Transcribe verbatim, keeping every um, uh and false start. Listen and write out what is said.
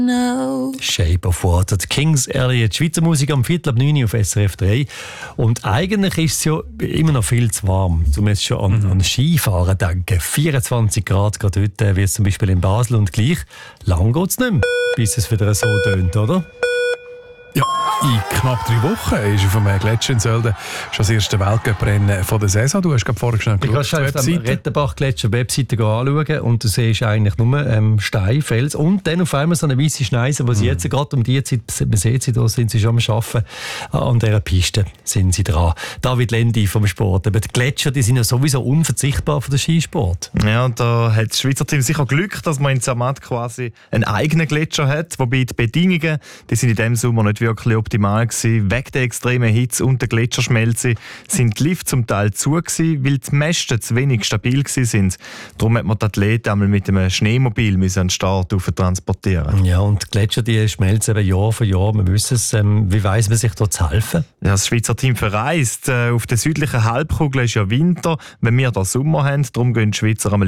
No. Shape of Water, die Kings Elliot, Schweizer Musik am Viertel ab neun auf S R F drei. Und eigentlich ist es ja immer noch viel zu warm, um jetzt schon an, mhm. an Skifahren zu denken. vierundzwanzig Grad gerade heute, wie es zum Beispiel in Basel, und gleich lang geht es nicht mehr, bis es wieder so tönt, oder? Ja, in knapp drei Wochen ist auf dem Gletscher in Sölden schon das erste Weltcuprennen von der Saison. Du hast gerade vorher schnell geschaut. Ich kann auf der Rettenbach-Gletscher-Webseite anschauen und du siehst eigentlich nur ähm, Stein, Fels und dann auf einmal so eine weisse Schneise, wo sie mm. jetzt gerade um die Zeit, man sieht sie, da sind sie schon am Arbeiten, an dieser Piste sind sie dran. David Lendi vom Sport. Aber die Gletscher, die sind ja sowieso unverzichtbar für den Skisport. Ja, und da hat das Schweizer Team sicher Glück, dass man in Zermatt quasi einen eigenen Gletscher hat, wobei die Bedingungen, die sind in diesem Sommer nicht wirklich optimal gewesen. Wegen der extremen Hitze und der Gletscherschmelze sind die Lifte zum Teil zu gewesen, weil die Mäste zu wenig stabil sind. Darum hat man die Athleten einmal mit einem Schneemobil an den Start transportieren. Ja, und die Gletscher, die schmelzen eben Jahr für Jahr. Wir wissen es. Ähm, wie weiss man sich da zu helfen? Ja, das Schweizer Team verreist. Äh, auf der südlichen Halbkugel ist ja Winter, wenn wir da Sommer haben. Darum gehen die Schweizer einmal